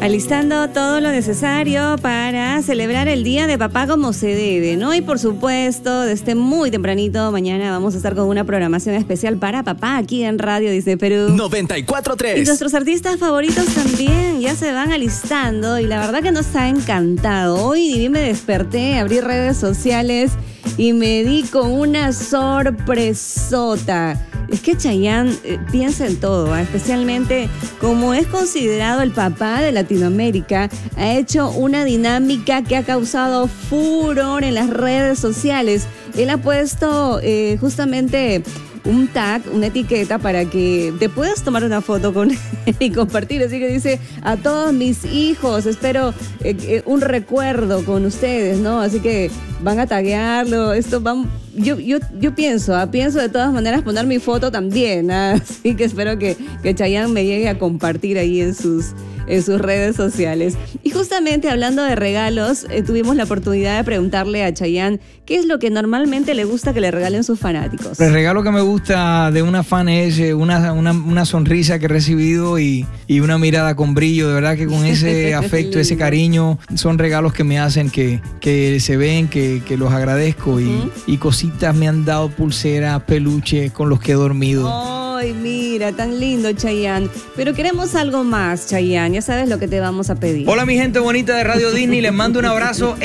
Alistando todo lo necesario para celebrar el Día de Papá como se debe, ¿no? Y por supuesto, desde muy tempranito, mañana vamos a estar con una programación especial para papá aquí en Radio Disney Perú 94.3. Y nuestros artistas favoritos también ya se van alistando y la verdad que nos ha encantado. Hoy ni bien me desperté, abrí redes sociales y me di con una sorpresota. Es que Chayanne piensa en todo, especialmente como es considerado el papá de Latinoamérica, ha hecho una dinámica que ha causado furor en las redes sociales. Él ha puesto justamente un tag, una etiqueta para que te puedas tomar una foto con él y compartir. Así que dice, a todos mis hijos, espero un recuerdo con ustedes, ¿no? Así que van a taguearlo, esto van... Yo pienso de todas maneras poner mi foto también, así que espero que Chayanne me llegue a compartir ahí en sus redes sociales. Y justamente hablando de regalos, tuvimos la oportunidad de preguntarle a Chayanne qué es lo que normalmente le gusta que le regalen sus fanáticos. El regalo que me gusta de una fan es una sonrisa que he recibido y una mirada con brillo. De verdad que con ese afecto, ese cariño, son regalos que me hacen que se ven, que los agradezco. Y cositas me han dado, pulseras, peluches con los que he dormido. Ay, mira, tan lindo, Chayanne. Pero queremos algo más, Chayanne. Ya sabes lo que te vamos a pedir. Hola, mi gente bonita de Radio Disney. Les mando un abrazo